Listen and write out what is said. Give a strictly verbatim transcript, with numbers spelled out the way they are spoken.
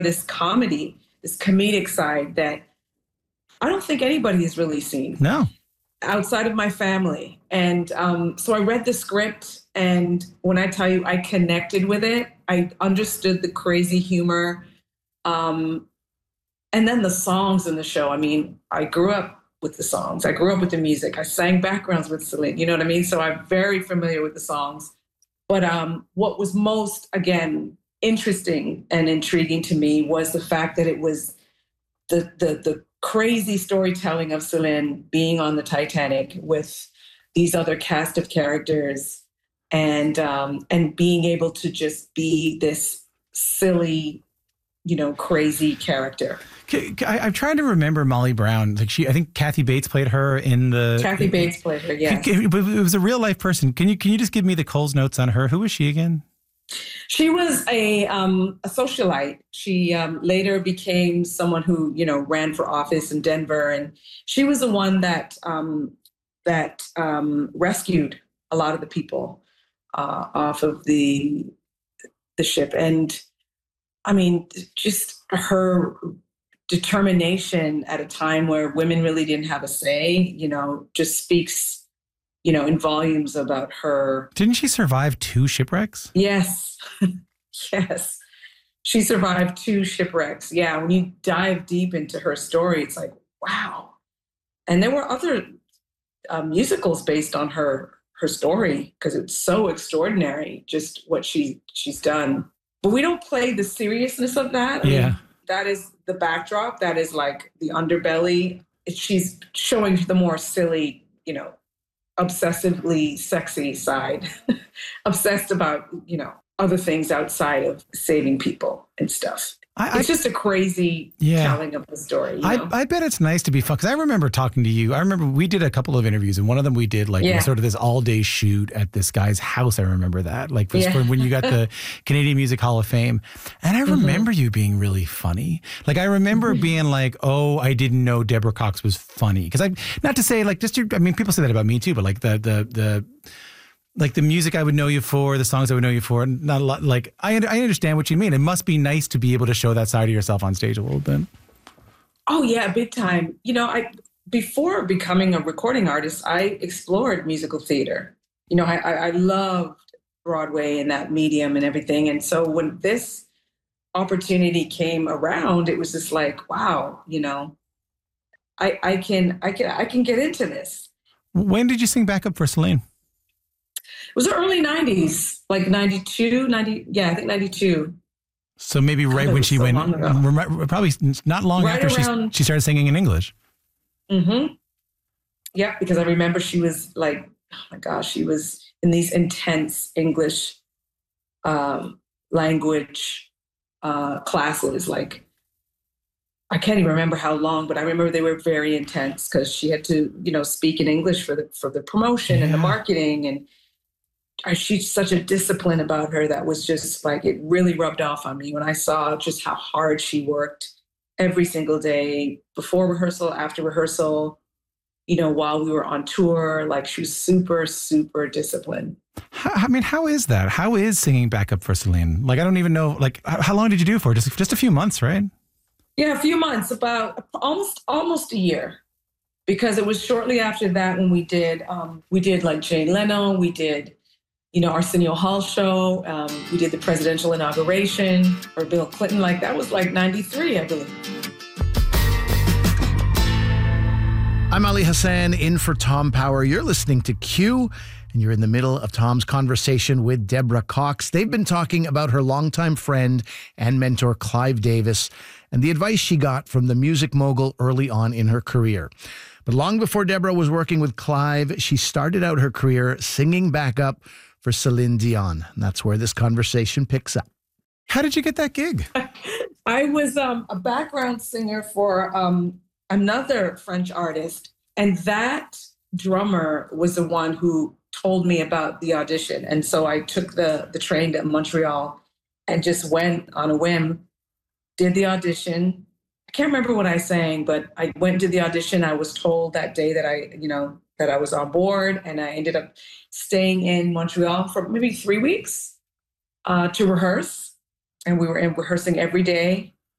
this comedy, this comedic side that I don't think anybody has really seen. No. Outside of my family. And um, so I read the script, and when I tell you I connected with it, I understood the crazy humor. Um, and then the songs in the show. I mean, I grew up with the songs. I grew up with the music. I sang backgrounds with Celine, you know what I mean? So I'm very familiar with the songs. But um, what was most, again, interesting and intriguing to me was the fact that it was the the the crazy storytelling of Celine being on the Titanic with these other cast of characters, and um, and being able to just be this silly, you know, crazy character. I, I'm trying to remember Molly Brown. Like she, I think Kathy Bates played her in the. Kathy Bates played her. Yeah, but it was a real life person. Can you can you just give me the Coles notes on her? Who was she again? She was a um, a socialite. She um, later became someone who, you know, ran for office in Denver, and she was the one that um, that um, rescued a lot of the people uh, off of the the ship. And I mean, just her determination at a time where women really didn't have a say, you know, just speaks, you know, in volumes about her. Didn't she survive two shipwrecks? Yes. Yes. She survived two shipwrecks. Yeah. When you dive deep into her story, it's like, wow. And there were other uh, musicals based on her, her story, because it's so extraordinary, just what she, she's done. But we don't play the seriousness of that. I yeah. mean, that is the backdrop. That is like the underbelly. She's showing the more silly, you know, obsessively sexy side, obsessed about, you know, other things outside of saving people and stuff. I, it's I, just a crazy yeah. telling of the story. You know? I, I bet it's nice to be fun, because I remember talking to you. I remember we did a couple of interviews, and one of them we did like yeah. sort of this all day shoot at this guy's house. I remember that, like yeah. for when you got the Canadian Music Hall of Fame. And I remember mm-hmm. you being really funny. Like I remember mm-hmm. being like, oh, I didn't know Deborah Cox was funny. Because I, not to say like just, I mean, people say that about me too, but like the, the, the, like the music I would know you for, the songs I would know you for, not a lot. Like I, I understand what you mean. It must be nice to be able to show that side of yourself on stage a little bit. Oh yeah, big time. You know, I before becoming a recording artist, I explored musical theater. You know, I, I, I loved Broadway and that medium and everything. And so when this opportunity came around, it was just like, wow, you know, I, I can, I can, I can get into this. When did you sing backup for Celine? It was the early nineties, like ninety-two, ninety, yeah, I think ninety-two. So maybe right God, when she so went, probably not long right after around, she, she started singing in English. Mm-hmm. Yeah, because I remember she was like, oh my gosh, she was in these intense English um, language uh, classes. Like, I can't even remember how long, but I remember they were very intense because she had to, you know, speak in English for the for the promotion yeah. and the marketing, and she's such a discipline about her that was just like, it really rubbed off on me when I saw just how hard she worked every single day, before rehearsal, after rehearsal, you know, while we were on tour. Like she was super, super disciplined. How, I mean, how is that? How is singing backup for Celine? Like, I don't even know, like, how long did you do it for? Just, just a few months, right? Yeah, a few months, about almost, almost a year. Because it was shortly after that when we did, um, we did like Jay Leno, we did, you know, Arsenio Hall show. Um, we did the presidential inauguration for Bill Clinton. Like that was like ninety-three, I believe. I'm Ali Hassan in for Tom Power. You're listening to Q, and you're in the middle of Tom's conversation with Deborah Cox. They've been talking about her longtime friend and mentor, Clive Davis, and the advice she got from the music mogul early on in her career. But long before Deborah was working with Clive, she started out her career singing backup for Celine Dion. And that's where this conversation picks up. How did you get that gig? I was um, a background singer for um, another French artist. And that drummer was the one who told me about the audition. And so I took the, the train to Montreal and just went on a whim, did the audition. I can't remember what I sang, but I went to the audition. I was told that day that I, you know, that I was on board, and I ended up staying in Montreal for maybe three weeks uh, to rehearse. And we were in rehearsing every day.